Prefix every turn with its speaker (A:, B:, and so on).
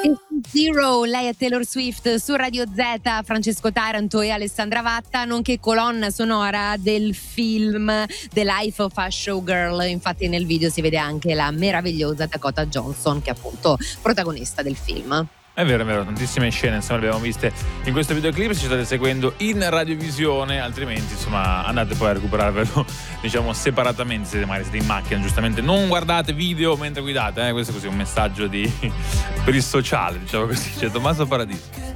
A: Zero, lei è Taylor Swift su Radio Z, Francesco Taranto e Alessandra Vatta, nonché colonna sonora del film The Life of a Showgirl. Infatti nel video si vede anche la meravigliosa Dakota Johnson, che è appunto protagonista del film.
B: È vero, tantissime scene insomma le abbiamo viste in questo videoclip. Se ci state seguendo in radiovisione, altrimenti insomma andate poi a recuperarvelo diciamo separatamente, se magari siete in macchina. Giustamente non guardate video mentre guidate, questo è così un messaggio per il sociale, diciamo così. C'è Tommaso Paradiso.